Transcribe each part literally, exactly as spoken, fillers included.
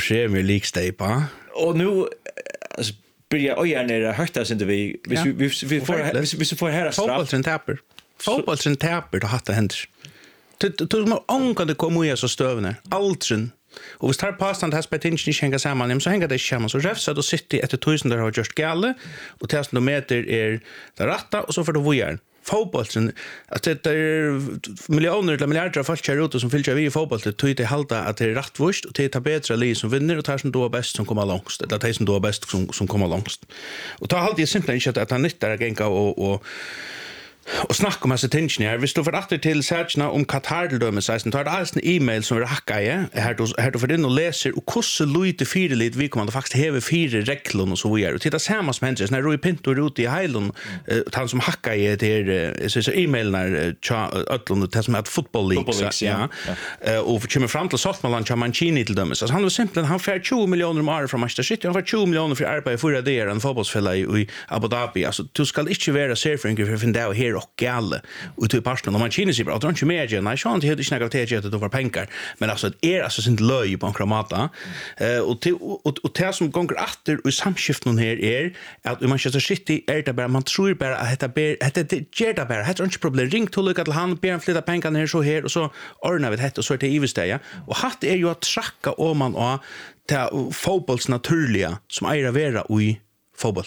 Premier League stejpa. Och nu alltså börjar jag gärna högta sen vi vi vi vi får vi vi får här straff. Fotbollen tapper. Fotbollen tapper då hatta händer. Du må ångande komma i så stövne. Altren. Och hvis tar pastan har spelat inte hänga samman, så hänger det samman så räfsa då sitter ett tusen där har just galle och tusen meter är det rätta och så får du vojar. Fotbollen att det är miljoner eller miljarder folk kör ut som fyller vi i fotboll det tror det halta att det är rätt vurst och det tar bättre lag som vinner och tar som då bäst som kommer långst eller tar som då bäst som som kommer långst. Och tar alltid simpelt inte att han nyttar att gänga och och Och snacka om alltså tension här. Visst du för åter till searchna om Qatar till dömes så tar det alls en e-mail som racka är här då här då för den och läser och kusse lite fyra lite vi kommer faktiskt häva fyra regler och så vidare. Och titta samma som händer när Roy Pinto ut i Highland han som hackar i det så så e-mail när Atlant det som att fotboll league ja. Och för kommer fram till Saltmalan Chamancini till dömes. Alltså han var simpelt han får tjugo miljoner om året från Manchester City. Han får tjugo miljoner för arbete för det en fotbollsfälla i Abu Dhabi. Alltså du ska inte vara surfing för att finna här och galle och till pastorn och man känner sig bra att inte mer igen. Jag inte helt snacka till att det var pengar men alltså det är alltså sin löj på en kramata eh och till och och det som gånger åter och samskiften här är att Manchester City är det bara man tror bara att det ber att det ger det bara det är inte problem ring till lucka till han ber flytta pengar ner så här och så ordnar vi det och så är det ivesteja och hatt är ju att tracka om man och till fotbolls naturliga som är vara i fotboll.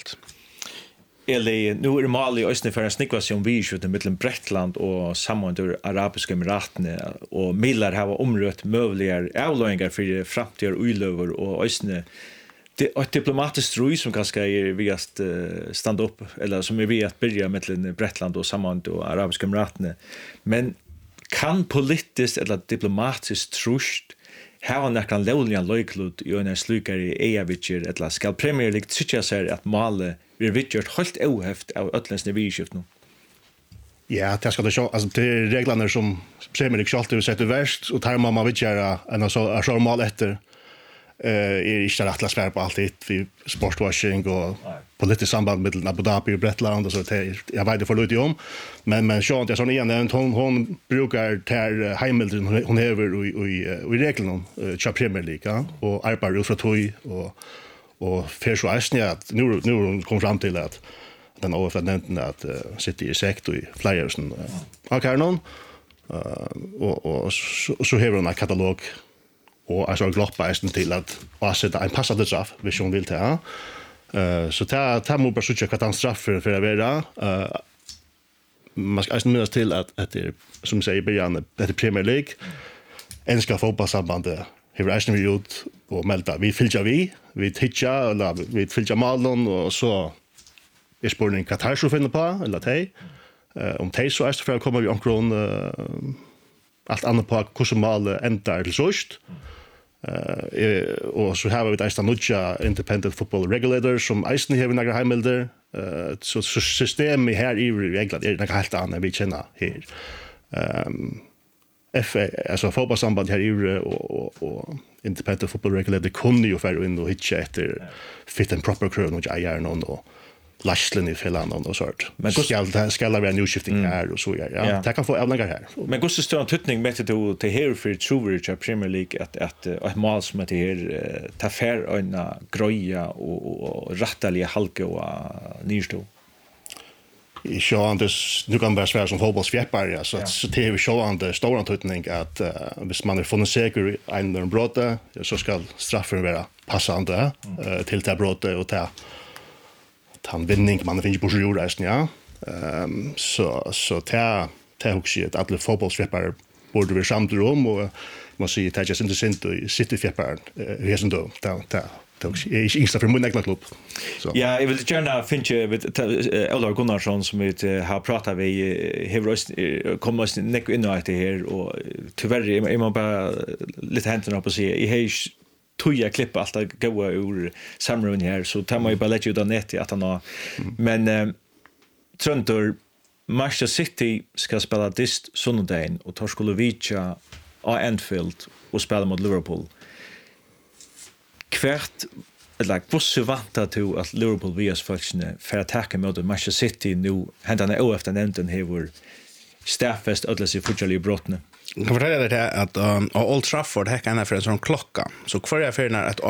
Eller nu är det Mali och Östern för en snickvation vi skjuter mellan Bretland och sammanhållande arabiska emiraterna och millar har omrött möjliga avlöningar för framtida uilöver och Östern det ett diplomatiskt roi som kanske är vi att stanna upp eller som är vi att börja mellan Bretland och sammanhållande och arabiska emiraterna men kan politiskt eller diplomatiskt trust här han kan låna löjklot i en slukare Eavitcher eller ska Premier League tycka sig att Mali vi har gjort helt ohäft av ötländsk nivåskift nu. Ja, det ska det så alltså det är reglerna som Premier League alltid har sett värst och tar man vill göra en så är så mal efter eh är inte rätt att spela på allt det vi sportwashing och politiskt samband med Abu Dhabi och Bretland och så det jag vet det för lite om men men så att sån igen hon hon brukar ta Hamilton hon över i i i reglerna i Premier League och arbetar ut från toy och och för så är att nu nu kom fram till att den överförnämnden att uh, sitter i sekt och i flyers och uh, okay någon uh, och och så, så har hon en katalog och alltså gloppar till att passa en passande straff vi som vill ta eh så ta ta mo bara söka vad han straff för för att vara eh man ska minnas till att att det som säger början det är Premier League enska fotbollssambandet har räknat vi ut och melda vi fyllja vi vi titcha eller vi fyllja malen och så är spårning Qatar så finna på eller tej eh om tej så är det för att komma vi omkring eh allt annat på hur mal ändar till såst eh och så har vi det nästan nutja independent football regulator som Eisen har några hemmelder eh så system här i regler är något helt annat vi känner här ehm F alltså fotbollssamband här i och och independent football regulator kunde ju för in och hitcha efter fit and proper crew och jag gör någon och Lashlin i Finland och sånt. Men ska det ska vara new shifting här och så ja. Ja, det kan få ävningar här. Men går så stor tutning med till till här för Troverage Premier League att att ett mål som det här ta fair en groja och rättaliga halka och nystå. I Sjåandes, nu kan det vara som fotbollsfjäppar, ja, så, ja. så det är Sjåandes stora tutning att uh, hvis man är funnit säker i en brott, så ska straffen vara passande mm. uh, till det brottet och ta han vinning man finns på jordresten ja ehm så så ta ta också att alla fotbollsfjäppar borde vi samt rum och man ser det just intressant i city fjäppar hur som då ta ta också är inte för mun ekla klubb så ja jag vill gärna finna med Ellar Gunnarsson som vi har pratat vi har kommer oss näck in i det här och tyvärr är man bara lite händerna på sig i hej toja klippa allt att gå ur samrun här så tar man ju bara lägga ut net i att han har mm. men eh, Tröntor Manchester City ska spela dist söndagen och tar skulle vicha på Anfield och spela mot Liverpool kvärt eller hur så väntar du att Liverpool vs faktiskt för att attacka mot Manchester City nu hända o efter nämnden här staffest ödlas i fotboll i brottne. Jag kan fortälja dig att um, Old Trafford här kan för en sån klocka. Så kvar jag för när ett